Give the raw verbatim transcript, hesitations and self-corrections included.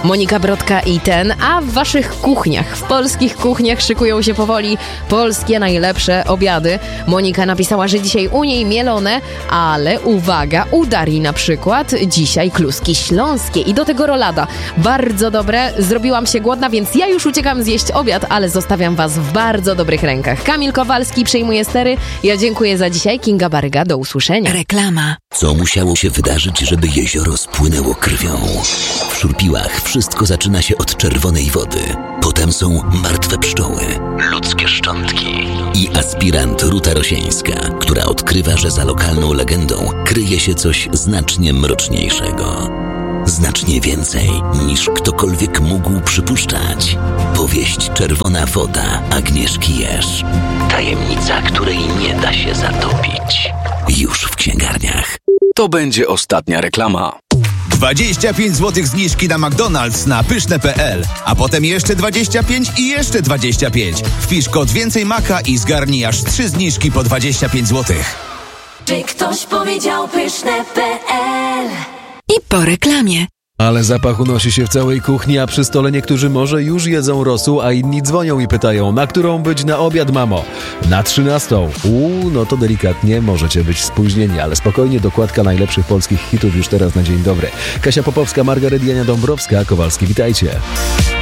Monika Brodka i ten, a w waszych kuchniach, w polskich kuchniach szykują się powoli polskie najlepsze obiady. Monika napisała, że dzisiaj u niej mielone, ale uwaga, u Darii na przykład dzisiaj kluski śląskie i do tego rolada. Bardzo dobre, zrobiłam się głodna, więc ja już uciekam zjeść obiad, ale zostawiam was w bardzo dobrych rękach. Kamil Kowalski przejmuje stery, ja dziękuję za dzisiaj, Kinga Baryga, do usłyszenia. Reklama. Co musiało się wydarzyć, żeby jezioro spłynęło krwią? W Szurpiłach wszystko zaczyna się od czerwonej wody. Potem są martwe pszczoły, ludzkie szczątki i aspirant Ruta Rosieńska, która odkrywa, że za lokalną legendą kryje się coś znacznie mroczniejszego. Znacznie więcej niż ktokolwiek mógł przypuszczać. Powieść Czerwona woda Agnieszki Jerz. Tajemnica, której nie da się zatopić. Już w księgarniach. To będzie ostatnia reklama. dwadzieścia pięć złotych zniżki na McDonald's na pyszne kropka pe el, a potem jeszcze dwadzieścia pięć i jeszcze dwadzieścia pięć. Wpisz kod więcej maka i zgarnij aż trzy zniżki po dwadzieścia pięć złotych. Czy ktoś powiedział pyszne kropka pe el? I po reklamie. Ale zapach unosi się w całej kuchni, a przy stole niektórzy może już jedzą rosół, a inni dzwonią i pytają, na którą być na obiad, mamo? Na trzynastą. Uuu, no to delikatnie możecie być spóźnieni, ale spokojnie, dokładka najlepszych polskich hitów już teraz na dzień dobry. Kasia Popowska, Margaret Jania Dąbrowska, Kowalski, witajcie.